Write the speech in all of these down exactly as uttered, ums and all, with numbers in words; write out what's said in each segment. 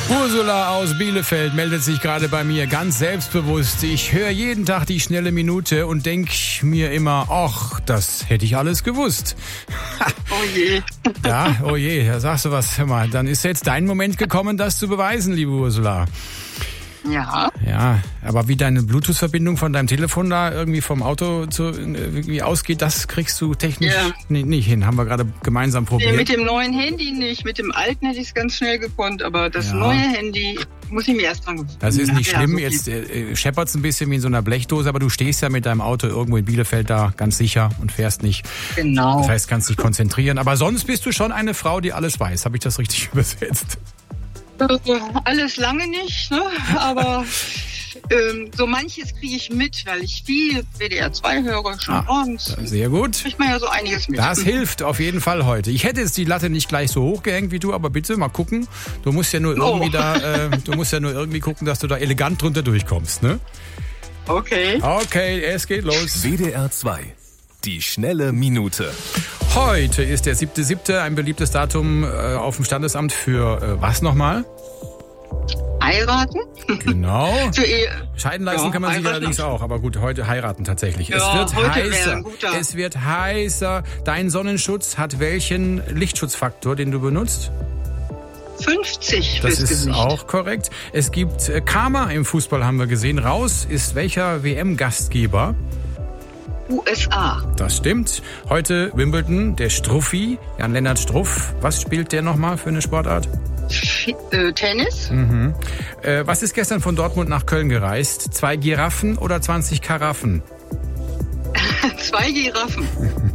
Ursula aus Bielefeld meldet sich gerade bei mir ganz selbstbewusst. Ich höre jeden Tag die schnelle Minute und denke mir immer, ach, das hätte ich alles gewusst. Oh je. Ja, oh je, da sagst du was. Hör mal, dann ist jetzt dein Moment gekommen, das zu beweisen, liebe Ursula. Ja. Ja, aber wie deine Bluetooth-Verbindung von deinem Telefon da irgendwie vom Auto zu, irgendwie ausgeht, das kriegst du technisch Ja. nicht, nicht hin. Haben wir gerade gemeinsam probiert. Nee, mit dem neuen Handy nicht. Mit dem alten hätte ich es ganz schnell gekonnt, aber das Ja. neue Handy muss ich mir erst dran gewöhnen. Das ist nicht Ja, schlimm, so jetzt viel. äh, scheppert's ein bisschen wie in so einer Blechdose, aber du stehst ja mit deinem Auto irgendwo in Bielefeld da ganz sicher und fährst nicht. Genau. Das heißt, kannst dich konzentrieren. Aber sonst bist du schon eine Frau, die alles weiß. Habe ich das richtig übersetzt? Äh, Alles lange nicht, ne? aber ähm, so manches kriege ich mit, weil ich viel W D R zwei höre, schon Ah, abends. Sehr gut. Kriegt man ja so einiges mit. Das hilft auf jeden Fall heute. Ich hätte jetzt die Latte nicht gleich so hoch gehängt wie du, aber bitte mal gucken. Du musst ja nur irgendwie Oh. da, äh, du musst ja nur irgendwie gucken, dass du da elegant drunter durchkommst, ne? Okay. Okay, es geht los. W D R zwei. Die schnelle Minute. Heute ist der siebte siebte, ein beliebtes Datum äh, auf dem Standesamt für äh, was nochmal? Heiraten? Genau. Für Ehe. Scheiden lassen Ja, kann man sich heiraten. allerdings auch, aber gut, heute heiraten tatsächlich. Ja, es wird heute wäre heißer. ein guter. Es wird heißer. Dein Sonnenschutz hat welchen Lichtschutzfaktor, den du benutzt? fünfzig Das fürs ist Gesicht. auch korrekt. Es gibt äh, Karma im Fußball, haben wir gesehen. Raus ist welcher W M-Gastgeber? U S A. Das stimmt. Heute Wimbledon, der Struffi, Jan-Lennart Struff. Was spielt der nochmal für eine Sportart? F- äh, Tennis? Mhm. Äh, was ist gestern von Dortmund nach Köln gereist? Zwei Giraffen oder zwanzig Karaffen? Zwei Giraffen.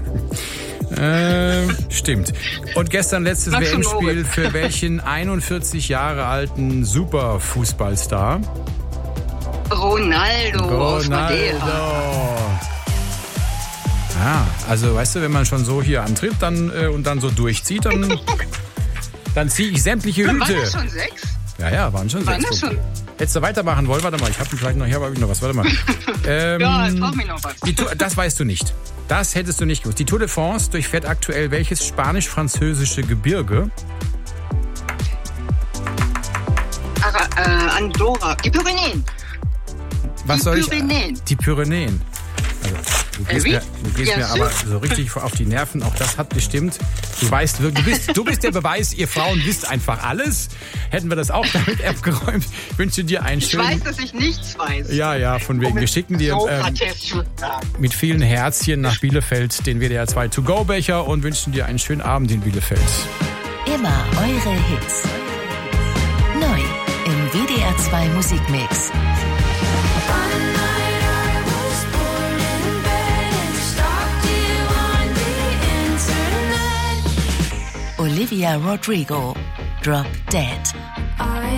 Äh, stimmt. Und gestern letztes Max W und M-Spiel Moritz. für welchen einundvierzig Jahre alten Superfußballstar? Ronaldo, aus Madeira. Ronaldo. Ja, also weißt du, wenn man schon so hier antritt dann, äh, und dann so durchzieht, dann, dann ziehe ich sämtliche Waren das Hüte. schon sechs? Ja, ja, waren schon Waren sechs das Punkte. schon? Hättest du weitermachen wollen? Warte mal, ich habe vielleicht noch hier, aber hab ich noch was. Warte mal. Ähm, Ja, jetzt brauch mich noch was. die Tour, das weißt du nicht. Das hättest du nicht gewusst. Die Tour de France durchfährt aktuell welches spanisch-französische Gebirge? Ara, äh, Andorra. Die Pyrenäen. Was Die soll ich? Pyrenäen. Die Pyrenäen. Also, du gehst, Äh, wie? mir, du gehst Ja, mir so. aber so richtig auf die Nerven. Auch das hat gestimmt. Du weißt wirklich, du bist, du bist der Beweis, ihr Frauen wisst einfach alles. Hätten wir das auch damit abgeräumt. Ich wünsche dir einen Ich schönen... weiß, dass ich nichts weiß. Ja, ja, von wegen. Wir schicken dir ähm, Sokrates würde sagen. mit vielen Herzchen nach Bielefeld den W D R zwei To-Go-Becher und wünschen dir einen schönen Abend in Bielefeld. Immer eure Hits. Neu im W D R zwei Musikmix. Olivia Rodrigo, Drop Dead.